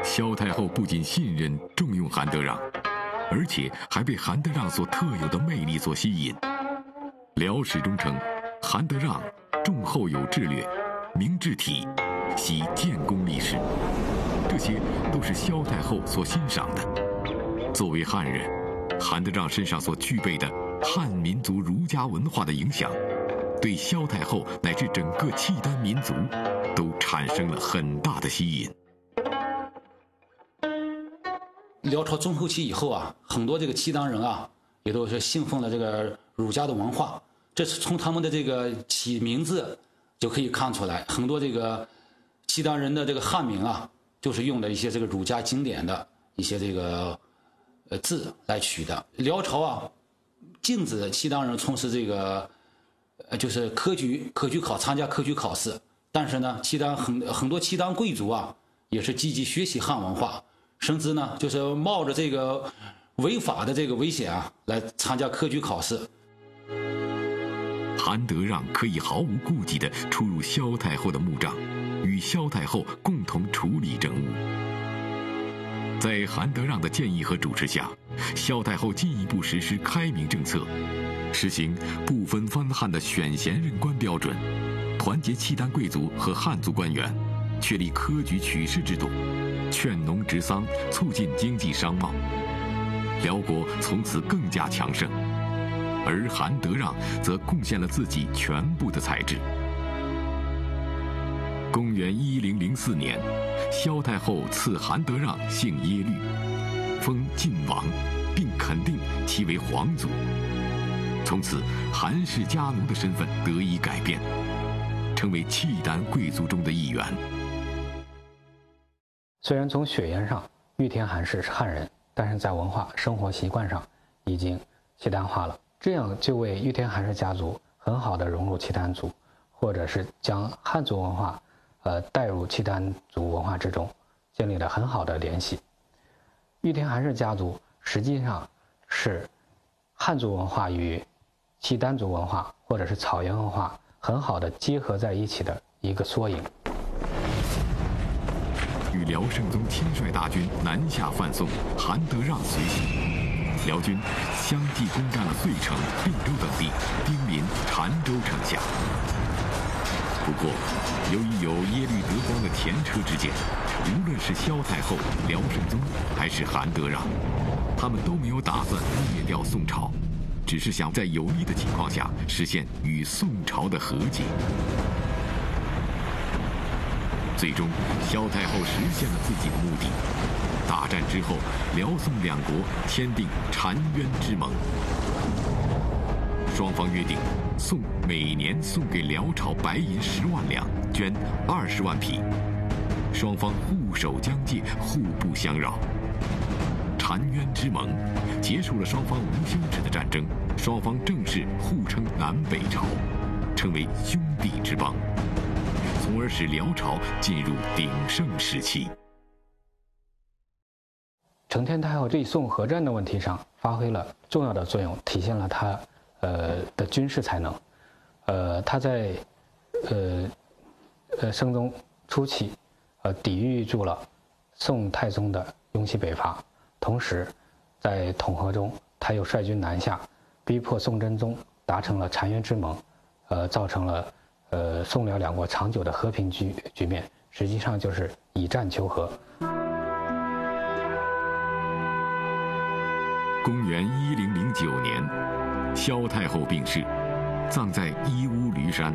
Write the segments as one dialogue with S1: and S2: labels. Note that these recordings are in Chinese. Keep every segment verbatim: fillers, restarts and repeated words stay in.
S1: 萧太后不仅信任重用韩德让，而且还被韩德让所特有的魅力所吸引。辽史中称，韩德让重厚有智略，明治体，喜建功立事，这些都是萧太后所欣赏的。作为汉人，韩德让身上所具备的汉民族儒家文化的影响，对萧太后乃至整个契丹民族都产生了很大的吸引。
S2: 辽朝中后期以后啊，很多这个契丹人啊，也都是信奉了这个儒家的文化。这是从他们的这个起名字就可以看出来，很多这个契丹人的这个汉名啊，就是用的一些这个儒家经典的一些这个呃字来取的。辽朝啊，禁止契丹人从事这个呃就是科举科举考参加科举考试，但是呢，契丹很很多契丹贵族啊，也是积极学习汉文化，甚至呢，就是冒着这个违法的这个危险啊，来参加科举考试。
S1: 韩德让可以毫无顾忌地出入萧太后的墓葬，与萧太后共同处理政务。在韩德让的建议和主持下，萧太后进一步实施开明政策，实行不分藩汉的选贤任官标准，团结契丹贵族和汉族官员，确立科举取士制度，劝农植桑，促进经济商贸。辽国从此更加强盛。而韩德让则贡献了自己全部的才智。公元一零零四年，萧太后赐韩德让姓耶律，封晋王，并肯定其为皇族。从此，韩氏家奴的身份得以改变，成为契丹贵族中的一员。
S3: 虽然从血缘上玉田韩氏是汉人，但是在文化生活习惯上已经契丹化了。这样就为玉田韩氏家族很好的融入契丹族，或者是将汉族文化呃带入契丹族文化之中，建立了很好的联系。玉田韩氏家族实际上是汉族文化与契丹族文化或者是草原文化很好的结合在一起的一个缩影。
S1: 与辽圣宗亲率大军南下犯宋，韩德让随行。辽军相继攻占了遂城、并州等地，兵临澶州城下。不过，由于有耶律德光的前车之鉴，无论是萧太后、辽圣宗还是韩德让，他们都没有打算灭掉宋朝，只是想在有利的情况下实现与宋朝的和解。最终，萧太后实现了自己的目的。大战之后，辽宋两国签订澶渊之盟，双方约定，宋每年送给辽朝白银十万两，绢二十万匹，双方互守疆界，互不相扰。澶渊之盟结束了双方无休止的战争，双方正式互称南北朝，成为兄弟之邦，从而使辽朝进入鼎盛时期。
S3: 承天太后对宋合战的问题上发挥了重要的作用，体现了她呃的军事才能。呃，她在呃呃生宗初期，呃抵御住了宋太宗的拥西北伐，同时在统合中，他又率军南下，逼迫宋真宗达成了澶渊之盟，呃，造成了呃宋辽两国长久的和平局局面，实际上就是以战求和。
S1: 公元一零零九年，萧太后病逝，葬在伊乌驴山。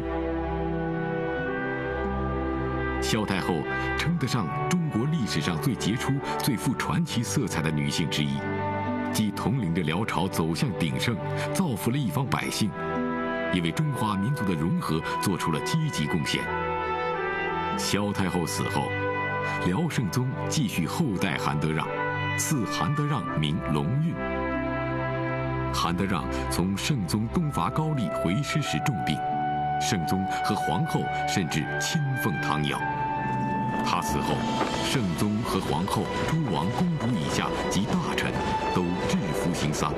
S1: 萧太后称得上中国历史上最杰出、最富传奇色彩的女性之一，既统领着辽朝走向鼎盛，造福了一方百姓，也为中华民族的融合做出了积极贡献。萧太后死后，辽圣宗继续后代韩德让，赐韩德让名龙运。韩德让从圣宗东伐高丽回师时重病，圣宗和皇后甚至亲奉唐尧。他死后，圣宗和皇后、诸王、公主以下及大臣都致服行丧。